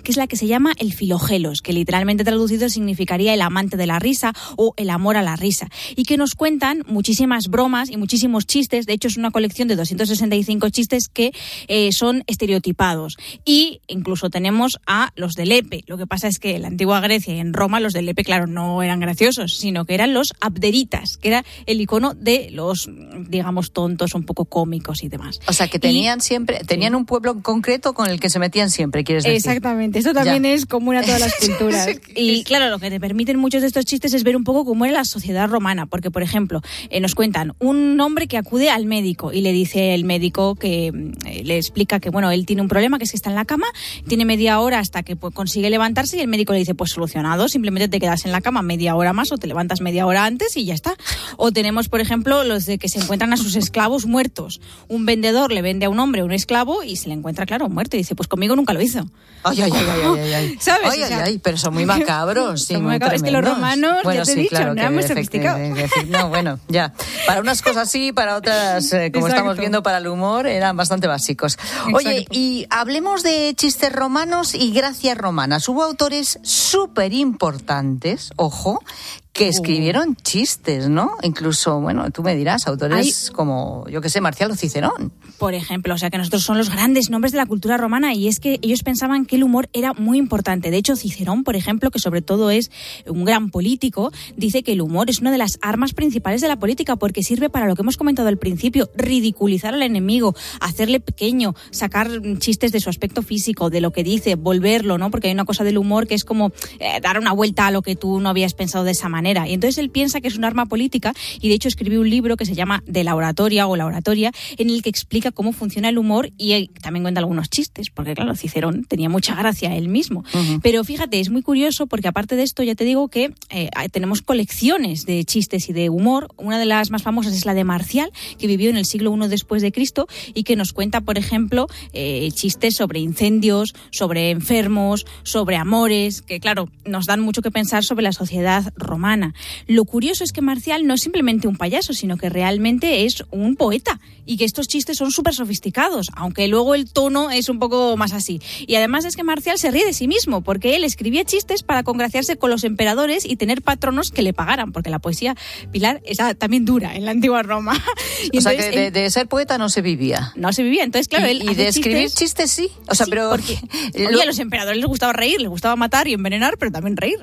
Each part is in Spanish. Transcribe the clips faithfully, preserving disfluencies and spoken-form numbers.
que es la que se llama el Filogelos, que literalmente traducido significaría el amante de la risa o el amor a la risa, y que nos cuentan muchísimas bromas y muchísimos chistes. De hecho, es una colección de doscientos sesenta y cinco chistes que eh, son estereotipados. Y incluso tenemos a los de Lepe. Lo que pasa es que en la antigua Grecia y en Roma los de Lepe, claro, no eran graciosos, sino que eran los abderitas, que era el icono de los, digamos, tontos, un poco cómicos y demás. O sea, que tenían y, siempre, tenían sí. un pueblo en concreto con el que se metían siempre, ¿quieres decir? Exactamente, eso también ya. es común a todas las culturas. Y claro, lo que te permiten muchos de estos chistes es ver un poco cómo era la sociedad romana, porque, por ejemplo, eh, nos cuentan un hombre que acude al médico y le dice el médico que eh, le explica que, bueno, él tiene un problema, que es que está en la cama, tiene media hora hasta que pues, consigue levantarse, y el médico le dice, pues solucionado, simplemente te quedas en la cama media hora más o te levantas media hora antes y ya está. O tenemos, por ejemplo, los de que se encuentran a sus esclavos muertos. Un vendedor le vende a un hombre un esclavo y se le encuentra, claro, muerto, y dice, pues conmigo nunca lo hizo. Ay, ay, ay, ay, ay, ay. ¿Sabes? Ay, o sea, ay, ay, pero son muy macabros, sí, son muy macabros. Es que los romanos, bueno, ya te sí, he dicho, claro, no eran muy efecti- sofisticados. efecti- no, bueno, ya. Para unas cosas sí, para otras, eh, como Exacto. estamos viendo, para el humor, eran bastante básicos. Exacto. Oye, y hablemos de chistes romanos y gracias romanas. Hubo autores súper importantes, ojo, que escribieron chistes, ¿no? Incluso, bueno, tú me dirás, autores Hay... como, yo qué sé, Marcial o Cicerón. Por ejemplo, o sea, que nosotros son los grandes nombres de la cultura romana, y es que ellos pensaban que el humor era muy importante. De hecho, Cicerón, por ejemplo, que sobre todo es un gran político, dice que el humor es una de las armas principales de la política, porque sirve para lo que hemos comentado al principio, ridiculizar al enemigo, hacerle pequeño, sacar chistes de su aspecto físico, de lo que dice, volverlo, ¿no? Porque hay una cosa del humor que es como eh, dar una vuelta a lo que tú no habías pensado de esa manera. Y entonces él piensa que es un arma política, y de hecho escribió un libro que se llama De la oratoria o la oratoria, en el que explica cómo funciona el humor, y también cuenta algunos chistes, porque claro, Cicerón tenía mucha gracia él mismo. Uh-huh. Pero fíjate, es muy curioso porque aparte de esto ya te digo que eh, tenemos colecciones de chistes y de humor. Una de las más famosas es la de Marcial, que vivió en el siglo primero después de Cristo, y que nos cuenta, por ejemplo, eh, chistes sobre incendios, sobre enfermos, sobre amores, que claro, nos dan mucho que pensar sobre la sociedad romana. Lo curioso es que Marcial no es simplemente un payaso, sino que realmente es un poeta, y que estos chistes son súper sofisticados, aunque luego el tono es un poco más así. Y además es que Marcial se ríe de sí mismo, porque él escribía chistes para congraciarse con los emperadores y tener patronos que le pagaran, porque la poesía, Pilar, es también dura en la antigua Roma. Y o sea, entonces, que de, él, de ser poeta no se vivía. No se vivía, entonces claro, y, él Y de escribir chistes, chistes sí. O sea, sí, pero porque lo... oye, a los emperadores les gustaba reír, les gustaba matar y envenenar, pero también reír.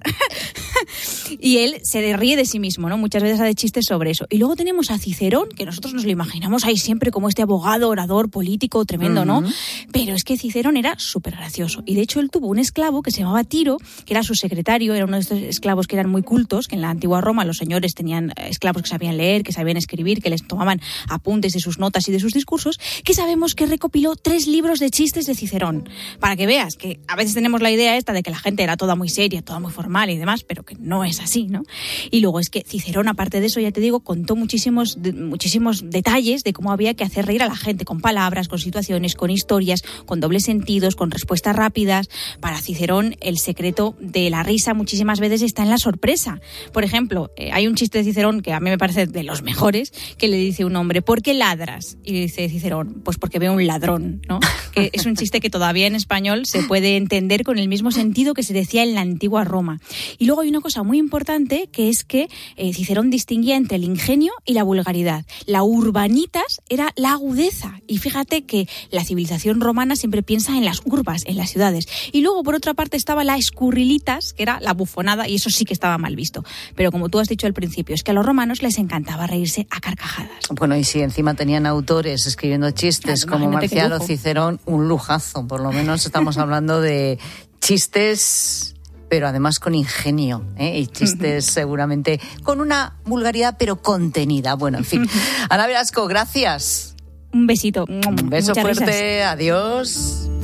Y él se ríe de sí mismo, ¿no? Muchas veces hace chistes sobre eso. Y luego tenemos a Cicerón, que nosotros nos lo imaginamos ahí siempre como este abogado, orador, político, tremendo, uh-huh. ¿no? Pero es que Cicerón era súper gracioso. Y de hecho él tuvo un esclavo que se llamaba Tiro, que era su secretario, era uno de estos esclavos que eran muy cultos, que en la antigua Roma los señores tenían esclavos que sabían leer, que sabían escribir, que les tomaban apuntes de sus notas y de sus discursos, que sabemos que recopiló tres libros de chistes de Cicerón. Para que veas que a veces tenemos la idea esta de que la gente era toda muy seria, toda muy formal y demás, pero que no es así, ¿no? Y luego es que Cicerón, aparte de eso, ya te digo, contó muchísimos, de, muchísimos detalles de cómo había que hacer reír a la gente, con palabras, con situaciones, con historias, con dobles sentidos, con respuestas rápidas. Para Cicerón, el secreto de la risa muchísimas veces está en la sorpresa. Por ejemplo, eh, hay un chiste de Cicerón que a mí me parece de los mejores, que le dice un hombre, ¿por qué ladras? Y le dice Cicerón, pues porque veo un ladrón, ¿no? Que es un chiste que todavía en español se puede entender con el mismo sentido que se decía en la antigua Roma. Y luego hay una cosa muy importante, que es que eh, Cicerón distinguía entre el ingenio y la vulgaridad. La urbanitas era la agudeza, y fíjate que la civilización romana siempre piensa en las urbas, en las ciudades. Y luego, por otra parte, estaba la escurrilitas, que era la bufonada, y eso sí que estaba mal visto. Pero como tú has dicho al principio, es que a los romanos les encantaba reírse a carcajadas. Bueno, y si encima tenían autores escribiendo chistes claro, como Marcial o Cicerón, un lujazo. Por lo menos estamos hablando de chistes, pero además con ingenio, ¿eh? Y chistes seguramente con una vulgaridad, pero contenida. Bueno, en fin. Ana Velasco, gracias. Un besito. Un beso Muchas fuerte. Risas. Adiós.